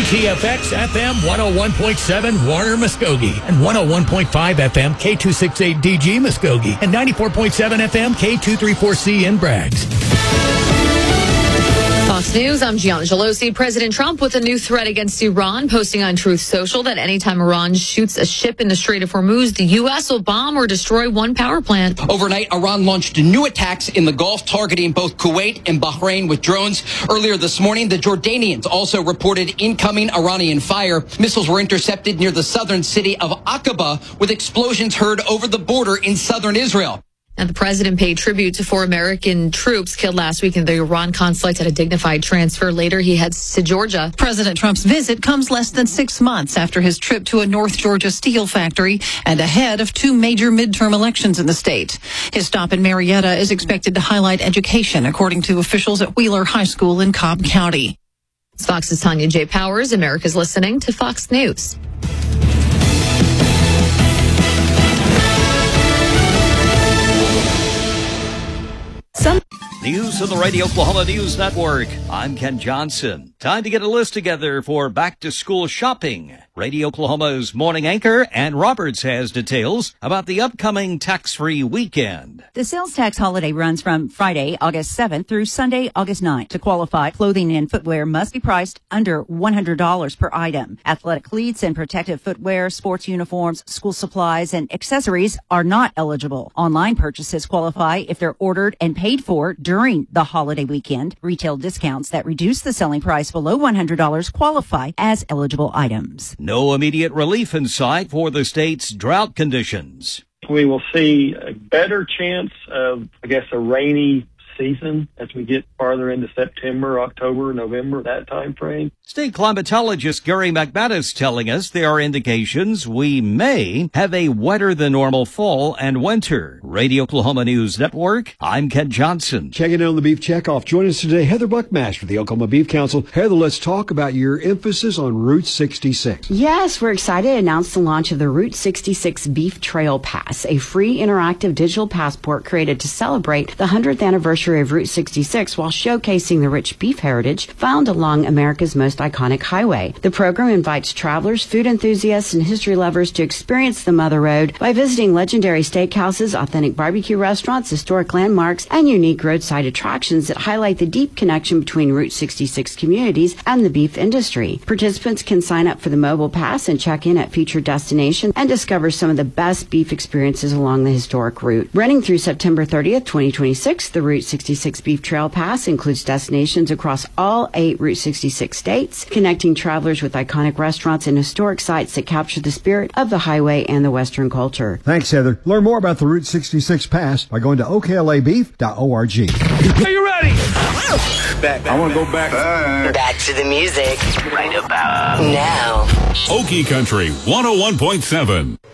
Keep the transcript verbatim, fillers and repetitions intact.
T F X F M one oh one point seven Warner Muskogee and one oh one point five F M K two sixty-eight D G Muskogee and ninety-four point seven F M K two thirty-four C in Braggs. Fox News, I'm Gianna Gelosi. President Trump with a new threat against Iran, posting on Truth Social that anytime Iran shoots a ship in the Strait of Hormuz, the U S will bomb or destroy one power plant. Overnight, Iran launched new attacks in the Gulf, targeting both Kuwait and Bahrain with drones. Earlier this morning, the Jordanians also reported incoming Iranian fire. Missiles were intercepted near the southern city of Aqaba, with explosions heard over the border in southern Israel. And the president paid tribute to four American troops killed last week in the Iran conflict at a dignified transfer. Later, he heads to Georgia. President Trump's visit comes less than six months after his trip to a North Georgia steel factory and ahead of two major midterm elections in the state. His stop in Marietta is expected to highlight education, according to officials at Wheeler High School in Cobb County. Fox's Tanya J. Powers. America's listening to Fox News. Some News of the Radio Oklahoma News Network. I'm Ken Johnson. Time to get a list together for back-to-school shopping. Radio Oklahoma's morning anchor, Ann Roberts, has details about the upcoming tax-free weekend. The sales tax holiday runs from Friday, August seventh through Sunday, August ninth. To qualify, clothing and footwear must be priced under one hundred dollars per item. Athletic cleats and protective footwear, sports uniforms, school supplies, and accessories are not eligible. Online purchases qualify if they're ordered and paid for during the holiday weekend. Retail discounts that reduce the selling price below one hundred dollars qualify as eligible items. No immediate relief in sight for the state's drought conditions. We will see a better chance of, I guess, a rainy season as we get farther into September, October, November, that time frame. State climatologist Gary McManus telling us there are indications we may have a wetter than normal fall and winter. Radio Oklahoma News Network, I'm Ken Johnson. Checking in on the Beef Checkoff. Join us today, Heather Buckmaster, the Oklahoma Beef Council. Heather, let's talk about your emphasis on Route sixty-six. Yes, we're excited to announce the launch of the Route sixty-six Beef Trail Pass, a free interactive digital passport created to celebrate the one hundredth anniversary of Route sixty-six while showcasing the rich beef heritage found along America's most iconic highway. The program invites travelers, food enthusiasts, and history lovers to experience the Mother Road by visiting legendary steakhouses, authentic barbecue restaurants, historic landmarks, and unique roadside attractions that highlight the deep connection between Route sixty-six communities and the beef industry. Participants can sign up for the mobile pass and check in at featured destinations and discover some of the best beef experiences along the historic route. Running through September thirtieth, twenty twenty-six, the Route sixty-six Beef Trail Pass includes destinations across all eight Route sixty-six states, connecting travelers with iconic restaurants and historic sites that capture the spirit of the highway and the Western culture. Thanks, Heather. Learn more about the Route sixty-six Pass by going to O K L A beef dot org. Are you ready? Back, I want to go back. Back. back to the music. Right about now. Okie Country one oh one point seven.